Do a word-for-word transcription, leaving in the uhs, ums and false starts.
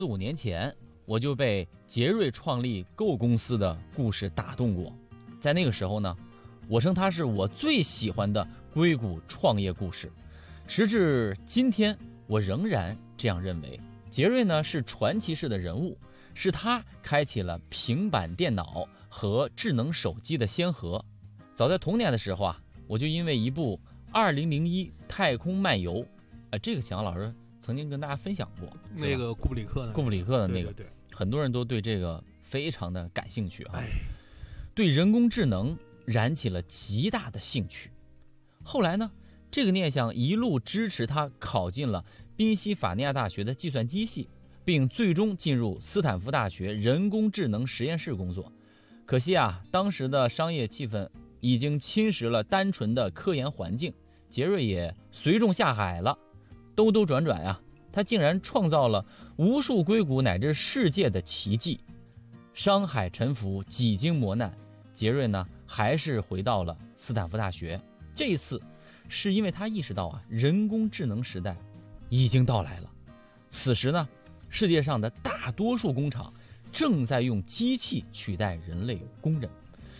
四五年前，我就被杰瑞创立 Go 公司的故事打动过。在那个时候呢，我称它是我最喜欢的硅谷创业故事。时至今天，我仍然这样认为。杰瑞呢是传奇式的人物，是他开启了平板电脑和智能手机的先河。早在童年的时候啊，我就因为一部二零零一太空漫游，呃，这个蒋老师曾经跟大家分享过， 那个库布里克的库布里克的那个， 对对对， 很多人都对这个非常的感兴趣啊， 哎， 对人工智能燃起了极大的兴趣。后来呢，这个念想一路支持他考进了宾夕法尼亚大学的计算机系，并最终进入斯坦福大学人工智能实验室工作。可惜啊，当时的商业气氛已经侵蚀了单纯的科研环境，杰瑞也随众下海了。兜兜转转啊，他竟然创造了无数硅谷乃至世界的奇迹。商海沉浮，几经磨难，杰瑞呢还是回到了斯坦福大学。这一次是因为他意识到啊，人工智能时代已经到来了。此时呢，世界上的大多数工厂正在用机器取代人类工人。